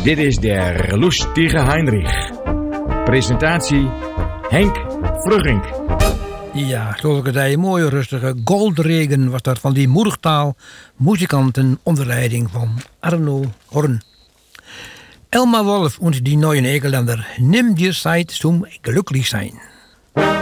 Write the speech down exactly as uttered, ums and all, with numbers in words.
Dit is der lustige Heinrich. Presentatie Henk Vrugink. Ja, zoals ik het zei, een mooie rustige goldregen was dat van die Moergtaal muzikanten onder leiding van Arno Horn. Elmar Wolf und die neuen Egeländer, nimm dir Zeit zum glücklich sein.